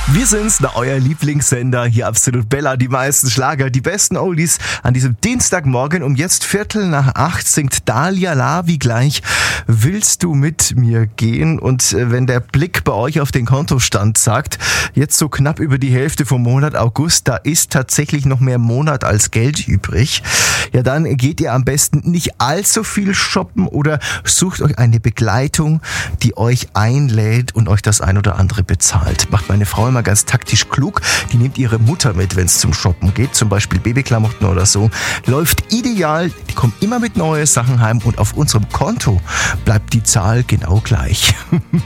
Wir sind's, euer Lieblingssender, hier Absolut Bella, die meisten Schlager, die besten Oldies an diesem Dienstagmorgen. Um jetzt 7:45 singt Dalia Lavi gleich Willst du mit mir gehen? Und wenn der Blick bei euch auf den Kontostand sagt, jetzt so knapp über die Hälfte vom Monat August, da ist tatsächlich noch mehr Monat als Geld übrig, ja dann geht ihr am besten nicht allzu viel shoppen oder sucht euch eine Begleitung, die euch einlädt und euch das ein oder andere bezahlt. Macht meine Frau immer ganz taktisch klug. Die nimmt ihre Mutter mit, wenn es zum Shoppen geht, zum Beispiel Babyklamotten oder so. Läuft ideal, die kommen immer mit neuen Sachen heim und auf unserem Konto bleibt die Zahl genau gleich.